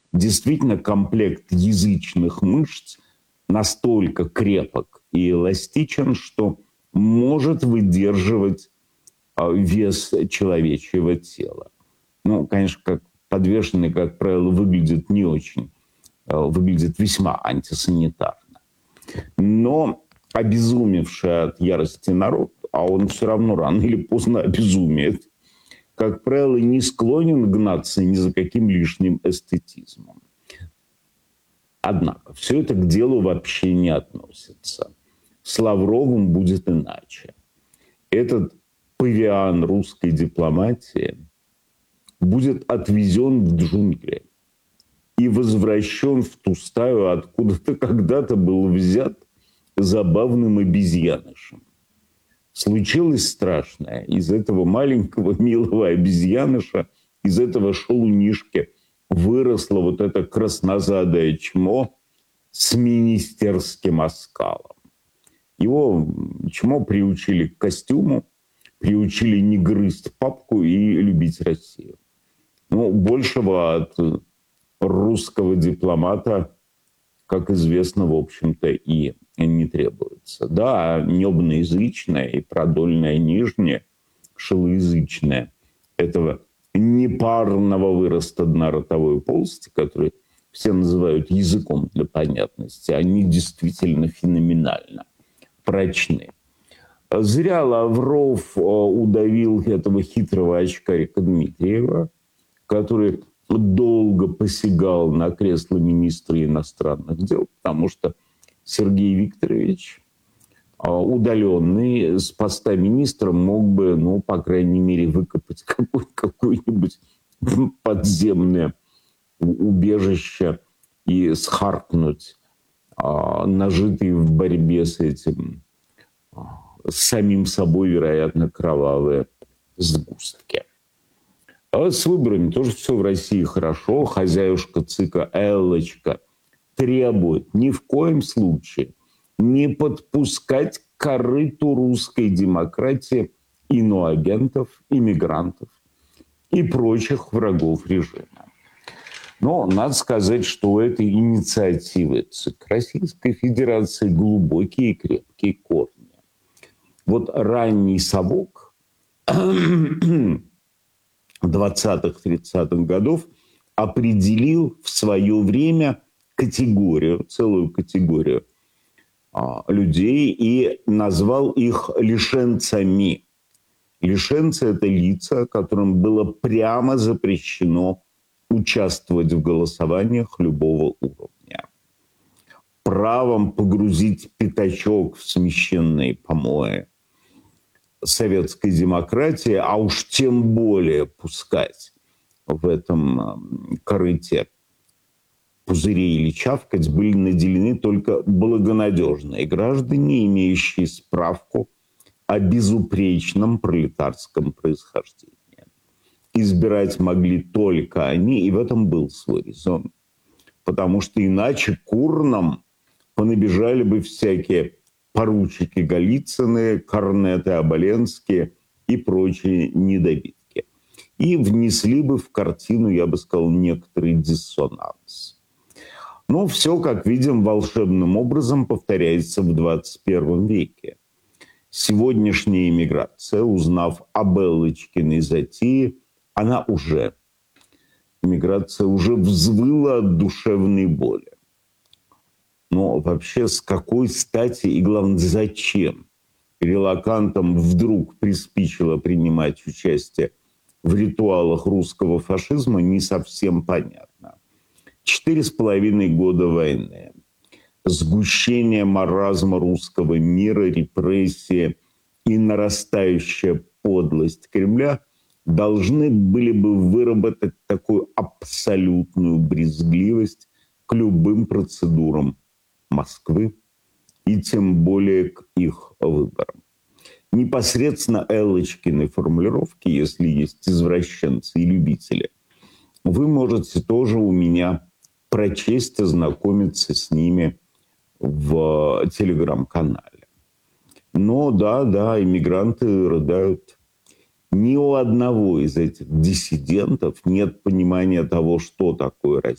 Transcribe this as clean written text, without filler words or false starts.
действительно комплект язычных мышц настолько крепок и эластичен, что может выдерживать вес человечьего тела. Ну, конечно, как подвешенный, как правило, выглядит не очень, выглядит весьма антисанитарно. Но обезумевший от ярости народ, а он все равно рано или поздно обезумеет, как правило, не склонен гнаться ни за каким лишним эстетизмом. Однако все это к делу вообще не относится. С Лавровым будет иначе. Этот павиан русской дипломатии будет отвезен в джунгли и возвращен в ту стаю, откуда-то когда-то был взят забавным обезьянышем. Случилось страшное. Из этого маленького милого обезьяныша, из этого шалунишки выросло вот это краснозадое чмо с министерским оскалом. Его чмо приучили к костюму, приучили не грызть папку и любить Россию. Ну, большего от русского дипломата, как известно, в общем-то, и не требуется. Да, небноязычное и продольное нижнее, шелоязычное этого непарного выроста дна ротовой полости, который все называют языком для понятности, они действительно феноменально прочны. Зря Лавров удавил этого хитрого очкарика Дмитриева, который долго посягал на кресло министра иностранных дел, потому что Сергей Викторович, удаленный с поста министра, мог бы, ну, по крайней мере, выкопать какое-нибудь подземное убежище и схаркнуть нажитые в борьбе с этим, с самим собой, вероятно, кровавые сгустки. А с выборами тоже все в России хорошо. Хозяюшка ЦИКа Эллочка требует ни в коем случае не подпускать к корыту русской демократии иноагентов, иммигрантов и прочих врагов режима. Но надо сказать, что у этой инициативы ЦИК Российской Федерации глубокие и крепкие корни. Вот ранний совок 20-30-х годов определил в свое время категорию, целую категорию людей и назвал их лишенцами. Лишенцы – это лица, которым было прямо запрещено участвовать в голосованиях любого уровня. Правом погрузить пятачок в священные помои советской демократии, а уж тем более пускать в этом корыте пузырей или чавкать, были наделены только благонадежные граждане, имеющие справку о безупречном пролетарском происхождении. Избирать могли только они, и в этом был свой резон. Потому что иначе курнам понабежали бы всякие поручики Голицыны, корнеты Оболенские и прочие недобитки. И внесли бы в картину, я бы сказал, некоторый диссонанс. Но все, как видим, волшебным образом повторяется в 21 веке. Сегодняшняя иммиграция, узнав об Эллочкиной затее, иммиграция уже взвыла от душевной боли. Но вообще с какой стати и, главное, зачем релокантам вдруг приспичило принимать участие в ритуалах русского фашизма, не совсем понятно. 4,5 года войны, сгущение маразма русского мира, репрессии и нарастающая подлость Кремля должны были бы выработать такую абсолютную брезгливость к любым процедурам Москвы и тем более к их выборам. Непосредственно Эллочкины формулировки, если есть извращенцы и любители, вы можете тоже у меня прочесть, ознакомиться с ними в телеграм-канале. Но да, иммигранты рыдают. Ни у одного из этих диссидентов нет понимания того, что такое Россия.